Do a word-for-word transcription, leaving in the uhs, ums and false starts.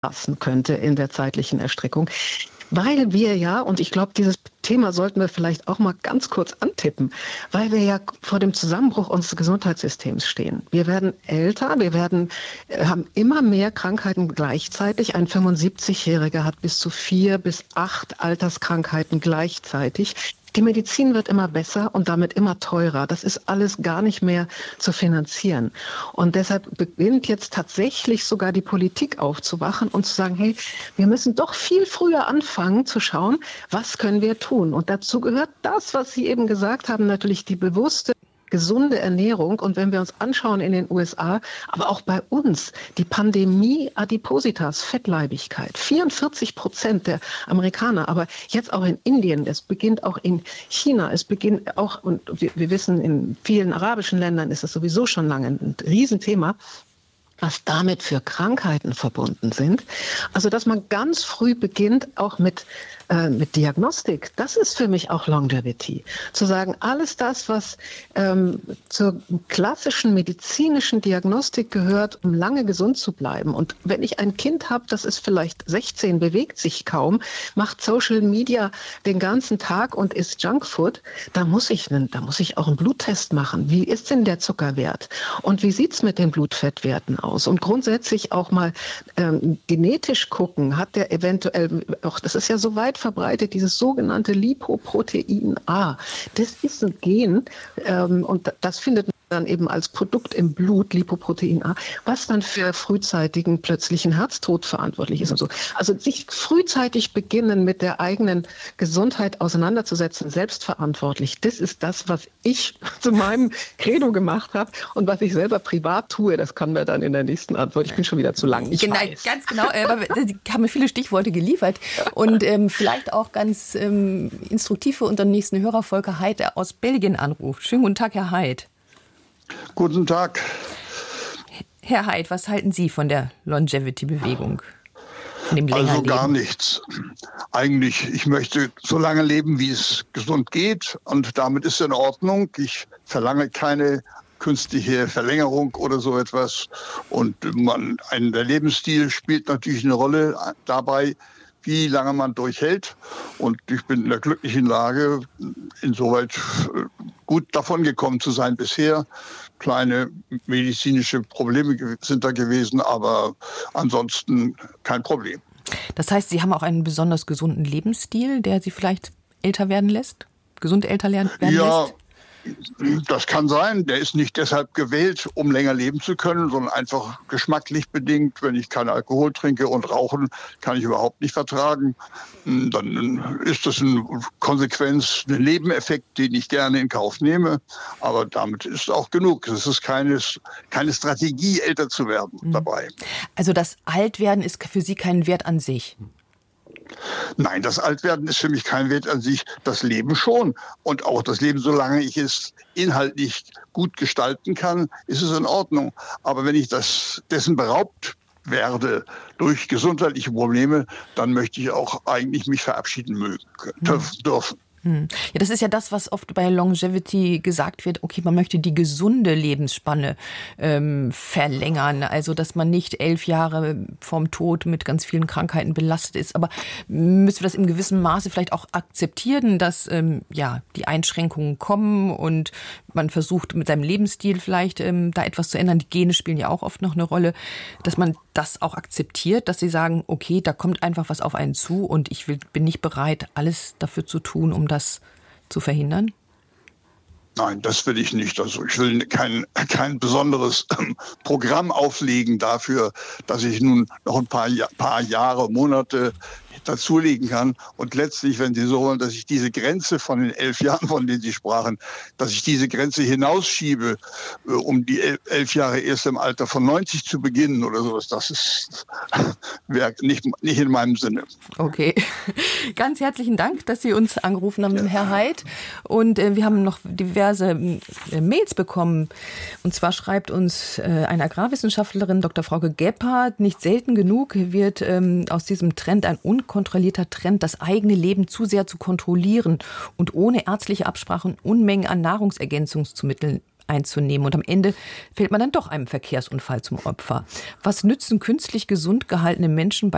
lassen könnte in der zeitlichen Erstreckung. Weil wir ja, und ich glaube, dieses Thema sollten wir vielleicht auch mal ganz kurz antippen, weil wir ja vor dem Zusammenbruch unseres Gesundheitssystems stehen. Wir werden älter, wir werden, haben immer mehr Krankheiten gleichzeitig. Ein fünfundsiebzigjähriger hat bis zu vier bis acht Alterskrankheiten gleichzeitig. Die Medizin wird immer besser und damit immer teurer. Das ist alles gar nicht mehr zu finanzieren. Und deshalb beginnt jetzt tatsächlich sogar die Politik aufzuwachen und zu sagen, hey, wir müssen doch viel früher anfangen zu schauen, was können wir tun. Und dazu gehört das, was Sie eben gesagt haben, natürlich die bewusste gesunde Ernährung. Und wenn wir uns anschauen in den U S A, aber auch bei uns, die Pandemie Adipositas, Fettleibigkeit, vierundvierzig Prozent der Amerikaner, aber jetzt auch in Indien, es beginnt auch in China, es beginnt auch, und wir, wir wissen, in vielen arabischen Ländern ist das sowieso schon lange ein Riesenthema, was damit für Krankheiten verbunden sind. Also, dass man ganz früh beginnt, auch mit, äh, mit Diagnostik, das ist für mich auch Longevity. Zu sagen, alles das, was ähm, zur klassischen medizinischen Diagnostik gehört, um lange gesund zu bleiben. Und wenn ich ein Kind habe, das ist vielleicht sechzehn, bewegt sich kaum, macht Social Media den ganzen Tag und isst Junkfood, da muss ich, da muss ich auch einen Bluttest machen. Wie ist denn der Zuckerwert? Und wie sieht's mit den Blutfettwerten aus? Und grundsätzlich auch mal ähm, genetisch gucken, hat der eventuell, auch das ist ja so weit verbreitet, dieses sogenannte Lipoprotein A. Das ist ein Gen ähm, und das findet man dann eben als Produkt im Blut, Lipoprotein A, was dann für frühzeitigen plötzlichen Herztod verantwortlich ist und so. Also sich frühzeitig beginnen, mit der eigenen Gesundheit auseinanderzusetzen, selbstverantwortlich, das ist das, was ich zu meinem Credo gemacht habe und was ich selber privat tue. Das können wir dann in der nächsten Antwort. Ich bin schon wieder zu lang. Ich genau, weiß. Ganz genau, aber Sie haben mir viele Stichworte geliefert und ähm, vielleicht auch ganz ähm, instruktiv für unseren nächsten Hörer, Volker Heid, der aus Belgien anruft. Schönen guten Tag, Herr Heid. Guten Tag. Herr Heid, was halten Sie von der Longevity-Bewegung? Von dem Also Längerleben? Gar nichts. Eigentlich, ich möchte so lange leben, wie es gesund geht und damit ist in Ordnung. Ich verlange keine künstliche Verlängerung oder so etwas. Und man, ein, der Lebensstil spielt natürlich eine Rolle dabei, wie lange man durchhält. Und ich bin in der glücklichen Lage, insoweit gut davon gekommen zu sein bisher. Kleine medizinische Probleme sind da gewesen, aber ansonsten kein Problem. Das heißt, Sie haben auch einen besonders gesunden Lebensstil, der Sie vielleicht älter werden lässt? Gesund älter werden ja, lässt? Das kann sein. Der ist nicht deshalb gewählt, um länger leben zu können, sondern einfach geschmacklich bedingt. Wenn ich keinen Alkohol trinke und rauchen, kann ich überhaupt nicht vertragen. Dann ist das eine Konsequenz, ein Nebeneffekt, den ich gerne in Kauf nehme. Aber damit ist auch genug. Es ist keine, keine Strategie, älter zu werden dabei. Also das Altwerden ist für Sie kein Wert an sich? Nein, das Altwerden ist für mich kein Wert an sich, das Leben schon. Und auch das Leben, solange ich es inhaltlich gut gestalten kann, ist es in Ordnung. Aber wenn ich das dessen beraubt werde durch gesundheitliche Probleme, dann möchte ich auch eigentlich mich verabschieden mögen, dürfen. Ja, das ist ja das, was oft bei Longevity gesagt wird. Okay, man möchte die gesunde Lebensspanne ähm, verlängern. Also, dass man nicht elf Jahre vorm Tod mit ganz vielen Krankheiten belastet ist. Aber müssen wir das in gewissem Maße vielleicht auch akzeptieren, dass ähm, ja die Einschränkungen kommen und man versucht mit seinem Lebensstil vielleicht ähm, da etwas zu ändern. Die Gene spielen ja auch oft noch eine Rolle, dass man das auch akzeptiert, dass sie sagen, okay, da kommt einfach was auf einen zu und ich will, bin nicht bereit, alles dafür zu tun, um das zu verhindern? Nein, das will ich nicht. Also ich will kein, kein besonderes ähm, Programm auflegen dafür, dass ich nun noch ein paar, paar Jahre, Monate dazulegen kann. Und letztlich, wenn Sie so wollen, dass ich diese Grenze von den elf Jahren, von denen Sie sprachen, dass ich diese Grenze hinausschiebe, äh, um die elf, elf Jahre erst im Alter von neunzig zu beginnen oder sowas, das ist wäre nicht, nicht in meinem Sinne. Okay. Ganz herzlichen Dank, dass Sie uns angerufen haben, ja. Herr Heid. Und äh, wir haben noch diverse äh, Mails bekommen. Und zwar schreibt uns äh, eine Agrarwissenschaftlerin, Doktor Frauke Gebhardt, nicht selten genug wird ähm, aus diesem Trend ein unkontrollierter Trend, das eigene Leben zu sehr zu kontrollieren und ohne ärztliche Absprachen Unmengen an Nahrungsergänzungsmitteln einzunehmen. Und am Ende fällt man dann doch einem Verkehrsunfall zum Opfer. Was nützen künstlich gesund gehaltene Menschen bei